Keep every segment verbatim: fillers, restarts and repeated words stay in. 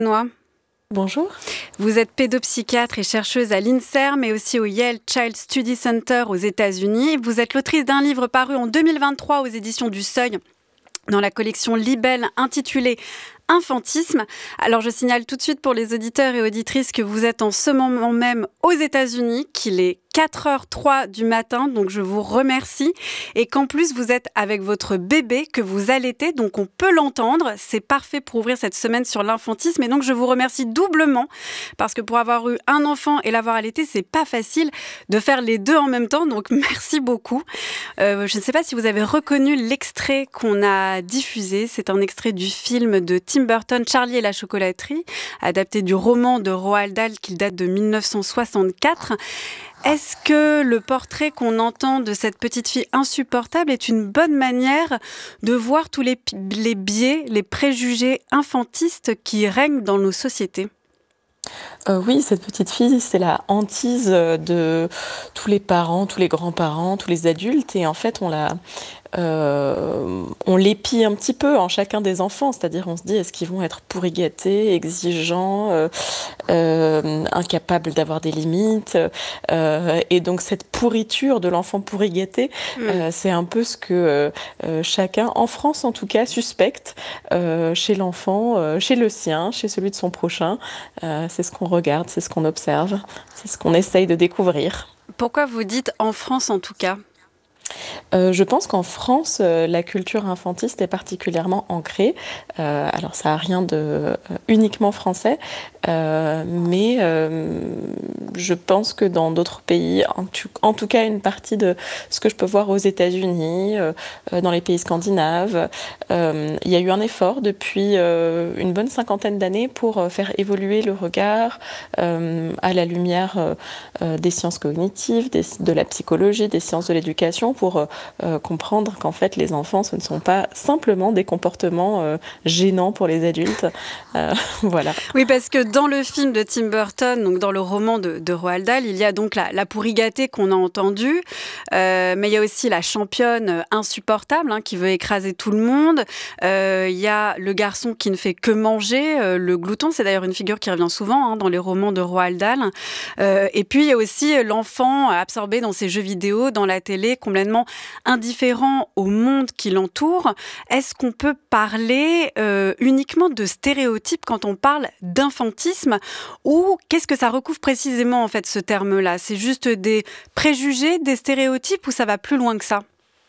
Noah. Bonjour. Vous êtes pédopsychiatre et chercheuse à l'INSERM, mais aussi au Yale Child Study Center aux États-Unis. Vous êtes l'autrice d'un livre paru en deux mille vingt-trois aux éditions du Seuil, dans la collection Libelle, intitulée Infantisme. Alors je signale tout de suite pour les auditeurs et auditrices que vous êtes en ce moment même aux États-Unis, qu'il est quatre heures zéro trois du matin, donc je vous remercie, et qu'en plus vous êtes avec votre bébé que vous allaitez, donc on peut l'entendre. C'est parfait pour ouvrir cette semaine sur l'infantisme, et donc je vous remercie doublement, parce que pour avoir eu un enfant et l'avoir allaité, c'est pas facile de faire les deux en même temps, donc merci beaucoup. Euh, je ne sais pas si vous avez reconnu l'extrait qu'on a diffusé, c'est un extrait du film de Tim Burton, Charlie et la chocolaterie, adapté du roman de Roald Dahl qui date de mille neuf cent soixante-quatre. Est-ce que le portrait qu'on entend de cette petite fille insupportable est une bonne manière de voir tous les, les biais, les préjugés infantistes qui règnent dans nos sociétés ? Euh, oui, cette petite fille, c'est la hantise de tous les parents, tous les grands-parents, tous les adultes. Et en fait, on la... Euh, on l'épie un petit peu en chacun des enfants, c'est-à-dire on se dit est-ce qu'ils vont être pourri gâtés, exigeants, euh, euh, incapables d'avoir des limites, euh, et donc cette pourriture de l'enfant pourri gâté, mmh. euh, c'est un peu ce que euh, chacun, en France en tout cas, suspecte euh, chez l'enfant, euh, chez le sien, chez celui de son prochain. Euh, c'est ce qu'on regarde, c'est ce qu'on observe, c'est ce qu'on essaye de découvrir. Pourquoi vous dites en France en tout cas ? Euh, je pense qu'en France, euh, la culture infantiste est particulièrement ancrée. Euh, alors, ça n'a rien de euh, uniquement français, euh, mais euh, je pense que dans d'autres pays, en tout, en tout cas une partie de ce que je peux voir aux États-Unis, euh, dans les pays scandinaves, euh, il y a eu un effort depuis euh, une bonne cinquantaine d'années pour faire évoluer le regard euh, à la lumière euh, des sciences cognitives, des, de la psychologie, des sciences de l'éducation, pour euh, comprendre qu'en fait les enfants ce ne sont pas simplement des comportements euh, gênants pour les adultes. Euh, voilà. Oui, parce que dans le film de Tim Burton, donc dans le roman de, de Roald Dahl, il y a donc la, la pourri gâtée qu'on a entendue, euh, mais il y a aussi la championne insupportable hein, qui veut écraser tout le monde. Euh, il y a le garçon qui ne fait que manger, euh, le glouton, c'est d'ailleurs une figure qui revient souvent hein, dans les romans de Roald Dahl. Euh, et puis il y a aussi l'enfant absorbé dans ses jeux vidéo, dans la télé, complètement indifférent au monde qui l'entoure. Est-ce qu'on peut parler euh, uniquement de stéréotypes quand on parle d'infantisme, ou qu'est-ce que ça recouvre précisément en fait ce terme-là ? C'est juste des préjugés, des stéréotypes, ou ça va plus loin que ça ?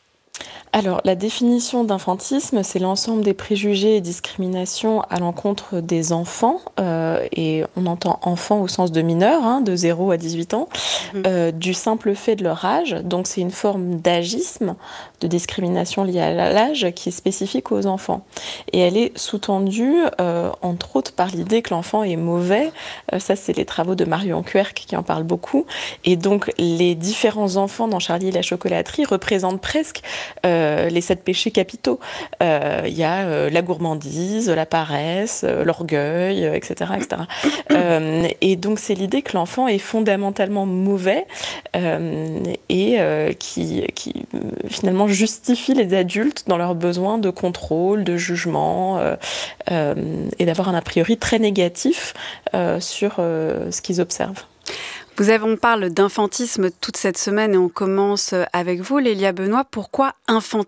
Alors, la définition d'infantisme, c'est l'ensemble des préjugés et discriminations à l'encontre des enfants, euh, et on entend enfants au sens de mineurs, hein, de zéro à dix-huit ans, mmh. euh, du simple fait de leur âge. Donc, c'est une forme d'agisme, de discrimination liée à l'âge qui est spécifique aux enfants. Et elle est sous-tendue, euh, entre autres, par l'idée que l'enfant est mauvais. Euh, ça, c'est les travaux de Marion Querc qui en parlent beaucoup. Et donc, les différents enfants dans Charlie et la chocolaterie représentent presque Euh, les sept péchés capitaux. Il euh, y a euh, la gourmandise, la paresse, euh, l'orgueil, euh, et cetera, et cetera. Euh, et donc, c'est l'idée que l'enfant est fondamentalement mauvais euh, et euh, qui, qui finalement justifie les adultes dans leurs besoins de contrôle, de jugement euh, euh, et d'avoir un a priori très négatif euh, sur euh, ce qu'ils observent. Vous avez, on parle d'infantisme toute cette semaine et on commence avec vous, Lélia Benoît. Pourquoi infantisme ?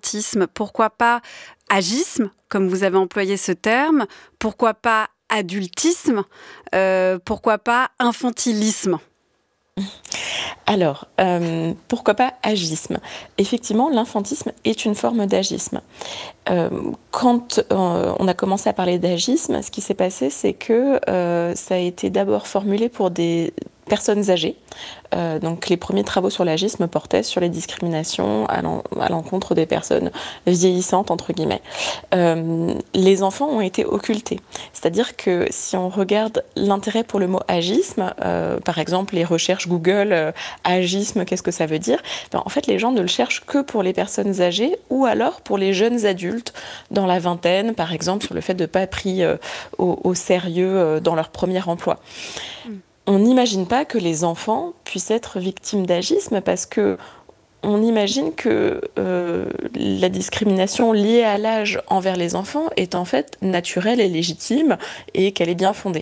Pourquoi pas agisme, comme vous avez employé ce terme ? Pourquoi pas adultisme ? euh, Pourquoi pas infantilisme ? Alors, euh, pourquoi pas agisme ? Effectivement, l'infantisme est une forme d'agisme. Euh, quand euh, on a commencé à parler d'agisme, ce qui s'est passé, c'est que euh, ça a été d'abord formulé pour des personnes âgées. Euh, donc les premiers travaux sur l'agisme portaient sur les discriminations à, l'en, à l'encontre des personnes vieillissantes, entre guillemets. Euh, les enfants ont été occultés. C'est-à-dire que si on regarde l'intérêt pour le mot agisme, euh, par exemple les recherches Google, euh, agisme, qu'est-ce que ça veut dire ? Ben, en fait, les gens ne le cherchent que pour les personnes âgées ou alors pour les jeunes adultes dans la vingtaine, par exemple, sur le fait de ne pas être pris euh, au, au sérieux euh, dans leur premier emploi. Mmh. On n'imagine pas que les enfants puissent être victimes d'agisme parce que on imagine que euh, la discrimination liée à l'âge envers les enfants est en fait naturelle et légitime et qu'elle est bien fondée.